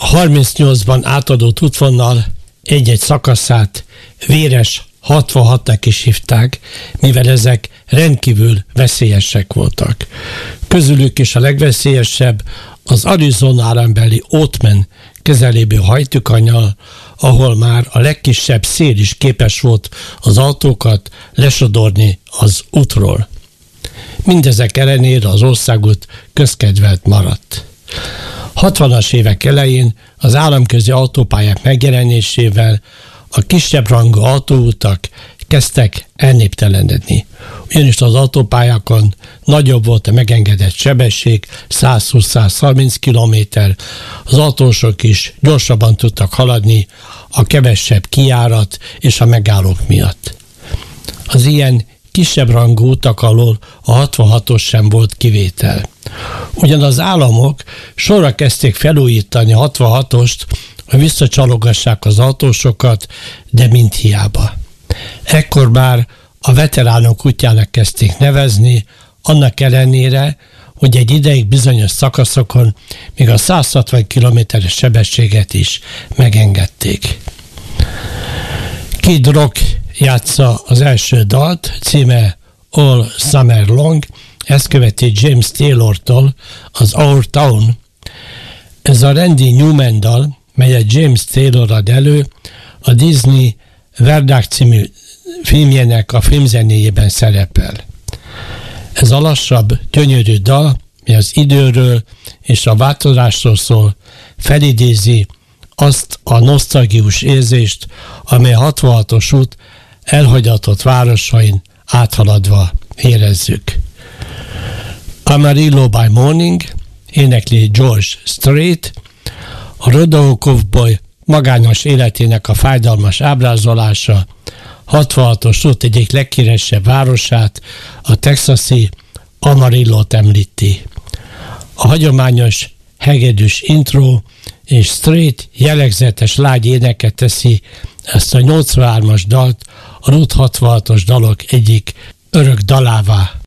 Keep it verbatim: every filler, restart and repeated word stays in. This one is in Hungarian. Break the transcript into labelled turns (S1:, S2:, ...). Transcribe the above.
S1: harmincnyolcban átadott útvonal egy-egy szakaszát véres hatvanhatnak is hívták, mivel ezek rendkívül veszélyesek voltak. Közülük is a legveszélyesebb az Arizona állambeli Oatman közelébű hajtőkanyar, ahol már a legkisebb szél is képes volt az autókat lesodorni az útról. Mindezek ellenére az országút közkedvelt maradt. hatvanas évek elején az államközi autópályák megjelenésével a kisebb rangú autóutak kezdtek elnéptelenedni. Ugyanis az autópályákon nagyobb volt a megengedett sebesség, száz húsz száz harminc kilométer, az autósok is gyorsabban tudtak haladni a kevesebb kijárat és a megállók miatt. Az ilyen kisebb rangú utak alól a hatvanhatos sem volt kivétel. Ugyan az államok sorra kezdték felújítani a hatvanhatost, hogy visszacsalogassák az autósokat, de mind hiába. Ekkor már a veteránok útjának kezdték nevezni, annak ellenére, hogy egy ideig bizonyos szakaszokon még a száz hatvan kilométeres sebességet is megengedték. Kid Rock játsza az első dalt, címe All Summer Long, ezt követi James Taylortól az Our Town. Ez a Randy Newman dal, melyet James Taylor ad elő, a Disney Verdág című filmjének a filmzenéjében szerepel. Ez a lassabb, gyönyörű dal, mi az időről és a változásról szól, felidézi azt a nosztalgikus érzést, amely a hatvanhatos út elhagyatott városain áthaladva érezzük. Amarillo by Morning, énekli George Strait, a Rodeo Cowboy magányos életének a fájdalmas ábrázolása, hatvanhatos út egyik leghíresebb városát, a texasi Amarillót említi. A hagyományos hegedűs intro és Strait jellegzetes lágy éneket teszi ezt a nyolcvanhármas dalt a Route hatvanhatos dalok egyik örök dalává.